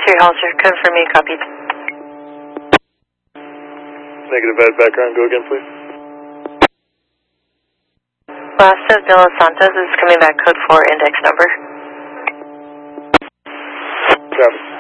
3 Hollister, confirm me, copy. Negative Ed, background, go again, please. Last of De Los Santos is coming back, code 4, index number. Copy.